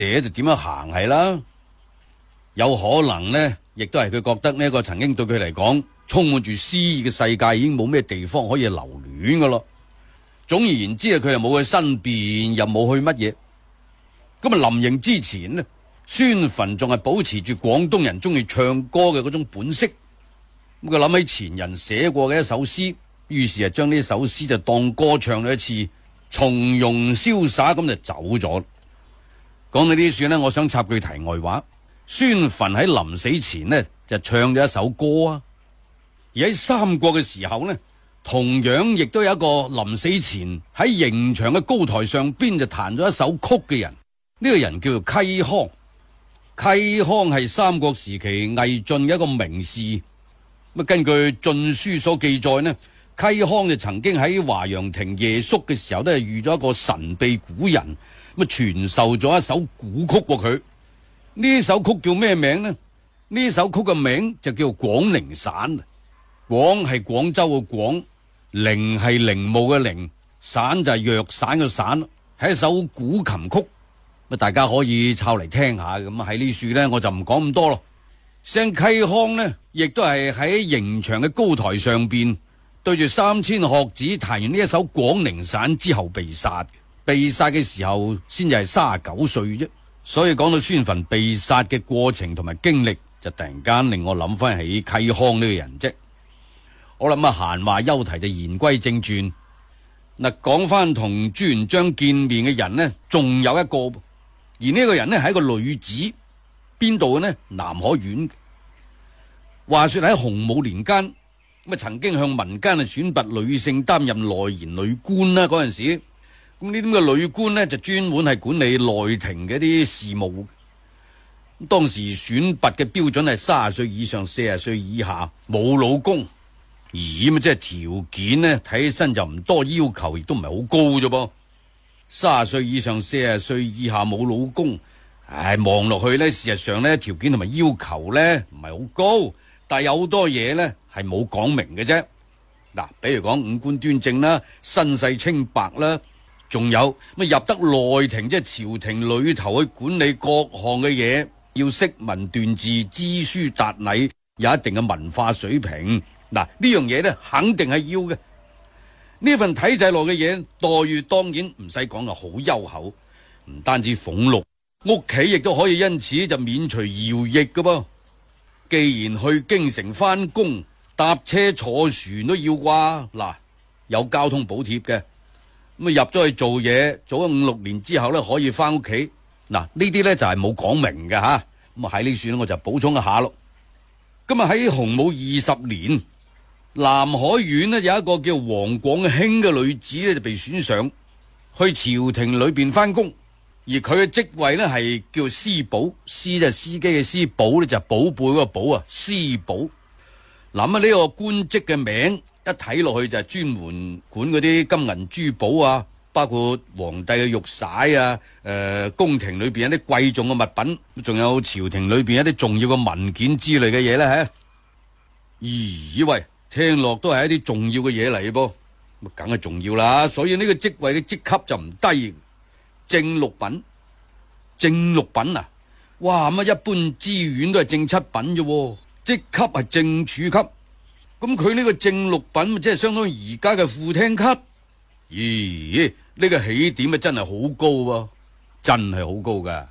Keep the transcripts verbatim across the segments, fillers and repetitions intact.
寫就點樣行係啦。有可能呢，亦都係佢覺得呢個曾經對佢嚟講充滿住詩意嘅世界已經冇咩地方可以留戀噶咯。總而言之啊，佢又冇去申辯，又冇去乜嘢。咁啊，臨刑之前呢，孫墳仲係保持住廣東人中意唱歌嘅嗰種本色。咁佢諗起前人寫過嘅一首詩，於是啊將呢首詩就當歌唱咗一次，從容瀟灑咁就走咗。講到呢啲算呢，我想插句題外話。孫墳喺臨死前呢就唱咗一首歌啊，而喺三國嘅時候呢，同樣亦都有一個臨死前喺刑場嘅高台上邊就彈咗一首曲嘅人，呢、這個人叫做嵇康。嵇康係三國時期魏晉嘅一個名士。咁根據《晉書》所記載呢，嵇康就曾經喺華陽亭夜宿嘅時候都係遇咗一個神秘古人，咁啊傳授咗一首古曲過佢。呢首曲叫咩名呢？呢首曲嘅名就叫廣陵散。廣係廣州嘅廣，陵係陵墓嘅陵，散就係藥散嘅散，係一首古琴曲。咁大家可以抄嚟聽下。咁喺呢處呢，我就唔講咁多咯。聲嵇康呢，亦都係喺刑場嘅高台上邊，對住三千學子彈完呢一首廣陵散之後被殺。被殺嘅時候先至係三十九歲啫。所以講到孫墳被殺嘅過程同埋經歷，就突然間令我諗翻起嵇康呢個人啫。我諗啊，閒話休提，就言歸正傳。嗱，講翻同朱元璋見面嘅人呢，仲有一個，而呢個人呢係一個女子，邊度嘅呢？南海縣。話說喺洪武年間，咁啊曾經向民間啊選拔女性擔任內廷女官啦。嗰陣時，咁呢啲咁嘅女官呢，就專門係管理內廷嘅啲事務。當時選拔嘅標準係三十歲以上、四十歲以下，冇老公。咦，咁即係條件呢，睇起身就唔多要求，亦都唔係好高啫噃。三十歲以上、四十歲以下冇老公，唉，望落去呢，事實上呢，條件同埋要求呢，唔係好高，但係有好多嘢呢，係冇講明嘅啫。嗱，比如講五官端正啦，身世清白啦，仲有乜入得內廷，即係朝廷裏頭去管理各項嘅嘢，要識文斷字、知書達禮，有一定嘅文化水平。嗱，呢樣嘢咧肯定係要嘅。呢份體制內嘅嘢，待遇當然唔使講啊，好優厚，唔單止俸祿，屋企亦都可以因此就免除徭役噶噃。既然去京城翻工，搭車坐船都要啩。嗱，有交通補貼嘅，咁啊入咗去做嘢，做咗五六年之後咧可以翻屋企。嗱，呢啲咧就係冇講明嘅吓。咁啊喺呢處咧我就補充一下咯。咁啊喺洪武二十年。南海縣呢有一個叫黃廣興嘅女子咧就被選上去朝廷裏邊翻工，而佢嘅職位呢係叫司保，司就係司機嘅司，保呢就係寶貝嗰個寶啊，司保。諗下呢個官職嘅名一睇落去就係專門管嗰啲金銀珠寶啊，包括皇帝嘅玉璽啊，誒、呃，宮廷裏邊一啲貴重嘅物品，仲有朝廷裏邊一啲重要嘅文件之類嘅嘢咧吓。咦喂！聽落都係一啲重要嘅嘢嚟噃，咁梗係重要啦。所以呢個職位嘅職級就唔低，正六品。正六品啊，哇乜一般知縣都係正七品啫，職級係正處級。咁佢呢個正六品，即係相當於而家嘅副廳級。咦，呢、這個起點啊真係好高喎，真係好高噶。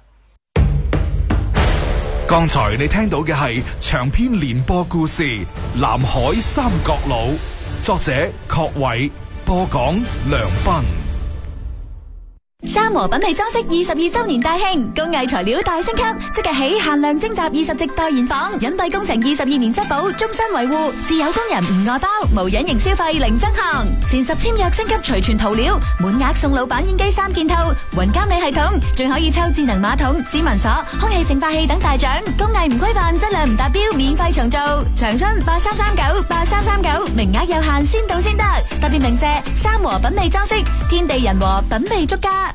剛才你聽到嘅係長篇連播故事《南海三角佬》，作者郝偉，播講梁斌。 三和品味裝飾二十二周年大慶，工藝材料大升級，即日起限量徵集二十席代言房，隱蔽工程二十二年質保，終身維護，自有工人唔外包，無隱形消費零增項，前十簽約升級隨傳塗料，滿額送老闆煙機三件套，雲監理系統，仲可以抽智能馬桶、指紋鎖、空氣淨化器等大獎，工藝唔規範，質量唔達標，免費重做，長春八三三九八三三九，名額有限，先到先得，特別鳴謝三和品味裝飾，天地人和，品味足家。